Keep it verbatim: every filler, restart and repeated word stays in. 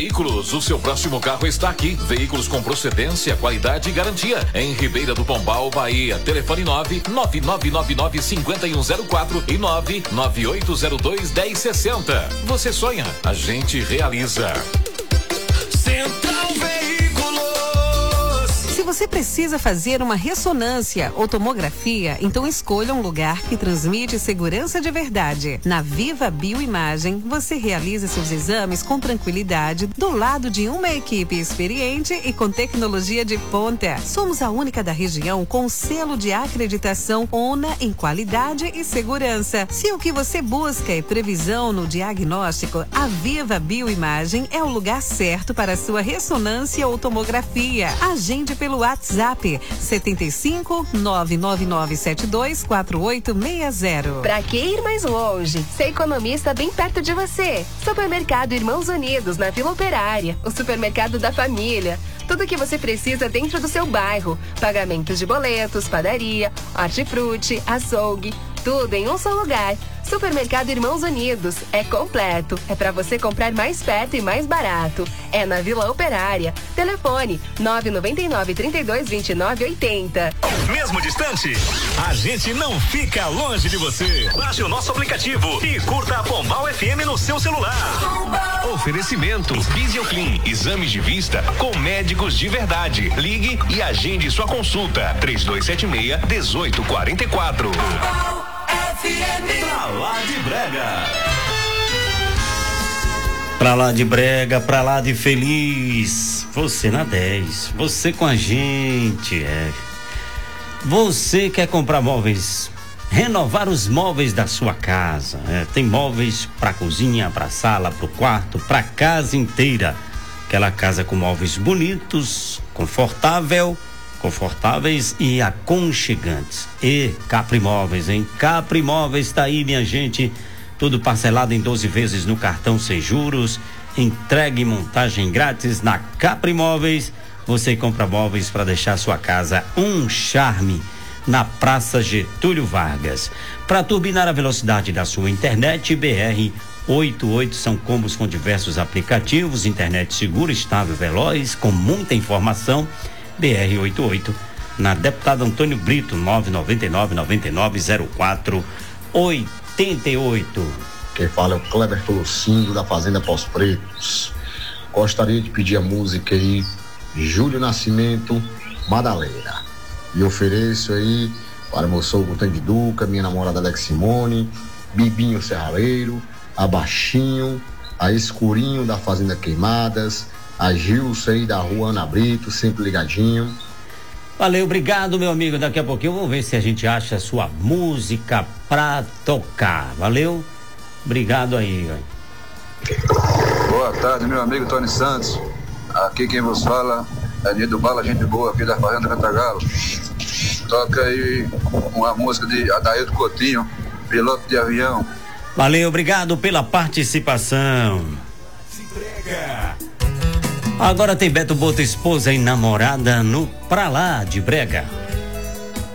Veículos, o seu próximo carro está aqui. Veículos com procedência, qualidade e garantia. Em Ribeira do Pombal, Bahia. Telefone nove nove nove nove nove cinco um zero quatro e nove nove oito zero dois um zero seis zero. Você sonha, a gente realiza. Central Veículos. Se você precisa fazer uma ressonância ou tomografia, então escolha um lugar que transmite segurança de verdade. Na Viva Bioimagem, você realiza seus exames com tranquilidade, do lado de uma equipe experiente e com tecnologia de ponta. Somos a única da região com selo de acreditação ONA em qualidade e segurança. Se o que você busca é previsão no diagnóstico, a Viva Bioimagem é o lugar certo para a sua ressonância ou tomografia. Agende pelo WhatsApp setenta e cinco, nove nove nove sete dois, quatro oito seis zero. Pra que ir mais longe? Ser economista bem perto de você. Supermercado Irmãos Unidos, na Vila Operária. O supermercado da família. Tudo o que você precisa dentro do seu bairro. Pagamentos de boletos, padaria, hortifruti, açougue. Tudo em um só lugar. Supermercado Irmãos Unidos. É completo. É pra você comprar mais perto e mais barato. É na Vila Operária. Telefone nove nove nove, trinta e dois, vinte e nove, oitenta. Mesmo distante, a gente não fica longe de você. Baixe o nosso aplicativo e curta a Pombal F M no seu celular. Pombal. Oferecimento Visioclean, exames de vista com médicos de verdade. Ligue e agende sua consulta. três dois sete seis, um oito quatro quatro. F M. Pra lá de brega. Pra lá de brega, pra lá de feliz. Você na dez, você com a gente, é. Você quer comprar móveis, renovar os móveis da sua casa, é. Tem móveis pra cozinha, pra sala, pro quarto, pra casa inteira. Aquela casa com móveis bonitos, confortável, confortáveis e aconchegantes. E Capri Móveis, hein? Capri Móveis tá aí, minha gente. Tudo parcelado em doze vezes no cartão sem juros. Entregue e montagem grátis na Capri Móveis. Você compra móveis para deixar sua casa um charme. Na Praça Getúlio Vargas. Para turbinar a velocidade da sua internet, B R oitenta e oito são combos com diversos aplicativos, internet segura, estável, veloz, com muita informação. B R oitenta e oito, na Deputado Antônio Brito, nove nove nove, nove nove zero quatro, oitenta e oito. Quem fala é o Kleber Tolocindo, da Fazenda Pós Pretos. Gostaria de pedir a música aí, Júlio Nascimento, Madalena. E ofereço aí para meu sogro Tandy Duca, minha namorada Alex Simone, Bibinho Serraleiro, a Baixinho, a Escurinho da Fazenda Queimadas, a Gilson aí da Rua Ana Brito, sempre ligadinho. Valeu, obrigado, meu amigo. Daqui a pouquinho vamos ver se a gente acha a sua música pra tocar. Valeu? Obrigado aí. Boa tarde, meu amigo Tony Santos. Aqui quem vos fala é Nido Bala, gente boa aqui da Fazenda Cantagalo. Toca aí uma música de Adaildo Coutinho, piloto de avião. Valeu, obrigado pela participação. Agora tem Beto Boto, esposa e namorada no Pra Lá de Brega.